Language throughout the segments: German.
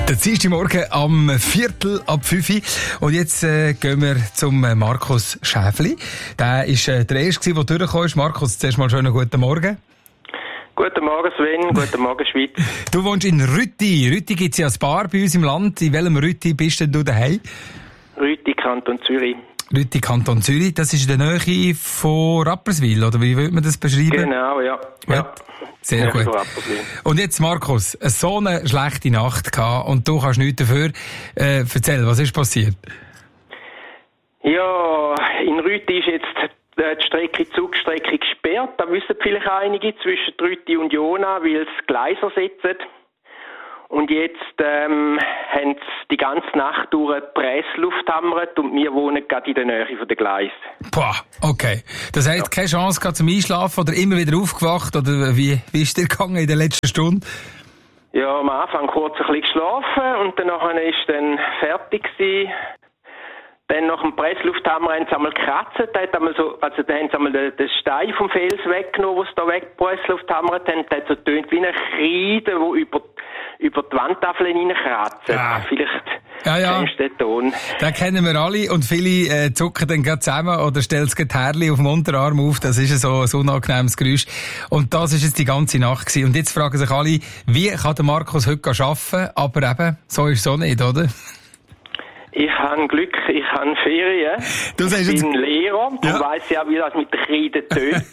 Der Dienstagmorgen am 4:45. Und jetzt gehen wir zum Markus Schäfli. Der ist der Erste, der durchgekommen ist. Markus, zuerst mal schönen guten Morgen. Guten Morgen Sven, guten Morgen Schweiz. Du wohnst in Rütti. Rütti gibt es ja ein paar bei uns im Land. In welchem Rütti bist denn du daheim? Rütti, Kanton Zürich. Rütti, Kanton Zürich. Das ist in der Nähe von Rapperswil, oder wie würde man das beschreiben? Genau, ja. Ja. Sehr gut. Und jetzt, Markus, so eine schlechte Nacht gehabt und du kannst nichts dafür. Erzähl, was ist passiert? Ja, in Rütti ist jetzt die Zugstrecke gesperrt. Da wissen vielleicht einige zwischen Rütti und Jona, weil es Gleise ersetzen. Und jetzt haben sie die ganze Nacht durch die Pressluft hammert und wir wohnen gerade in der Nähe von der Gleise. Boah, okay. Das heisst, keine Chance gehabt zum Einschlafen oder immer wieder aufgewacht? Oder wie ist dir gegangen in der letzten Stunde? Ja, am Anfang kurz ein bisschen geschlafen und danach ist dann fertig gewesen. Dann nach dem Presslufthammer haben sie einmal gekratzt, dann haben sie einmal den Stein vom Fels weggenommen, wo sie da weggepresslufthammert haben. Das hat so tönt wie ein Kreide, der über die Wandtafeln reinkratzt. Ja. Vielleicht kennst du den Ton. Den kennen wir alle und viele zucken dann gerade zusammen oder stellen das Härchen auf dem Unterarm auf. Das ist so ein unangenehmes Geräusch. Und das ist jetzt die ganze Nacht gewesen. Und jetzt fragen sich alle, wie kann der Markus heute arbeiten? Aber eben, so ist es auch nicht, oder? Ich habe Glück, ich habe Ferien. Ich bin Lehrer, du weißt ja, wie das mit der Kreide tönt.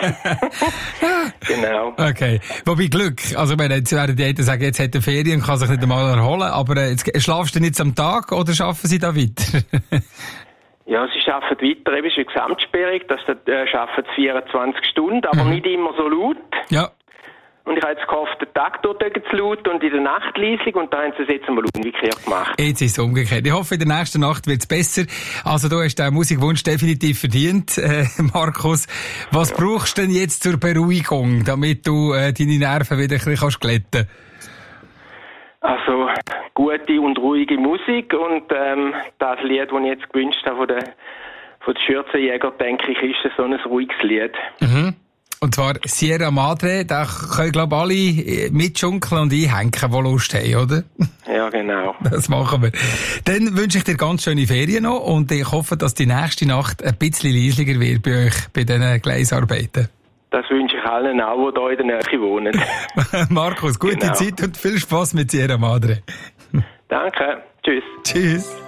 Genau. Okay. Wobei Glück, also jetzt werden die einen sagen, jetzt hat er Ferien und kann sich nicht einmal erholen, aber jetzt schlafst du nicht am Tag oder arbeiten sie da weiter? Ja, sie arbeiten weiter, eben ist eine Gesamtsperrung, das arbeiten 24 Stunden, aber nicht immer so laut. Ja. Und ich habe jetzt gehofft, den Tag dort zu laut und in der Nacht leislich und da haben sie es jetzt einmal umgekehrt gemacht. Jetzt ist es umgekehrt. Ich hoffe, in der nächsten Nacht wird es besser. Also du hast den Musikwunsch definitiv verdient, Markus. Was brauchst du denn jetzt zur Beruhigung, damit du deine Nerven wieder ein bisschen glätten kannst? Also gute und ruhige Musik und das Lied, das ich jetzt gewünscht habe von den Schürzenjäger, denke ich, ist so ein ruhiges Lied. Mhm. Und zwar Sierra Madre, da können, glaube ich, alle mitschunkeln und einhängen, die Lust haben, oder? Ja, genau. Das machen wir. Dann wünsche ich dir ganz schöne Ferien noch und ich hoffe, dass die nächste Nacht ein bisschen leislicher wird bei euch, bei diesen Gleisarbeiten. Das wünsche ich allen auch, die hier in der Nähe wohnen. Markus, gute Zeit und viel Spass mit Sierra Madre. Danke. Tschüss. Tschüss.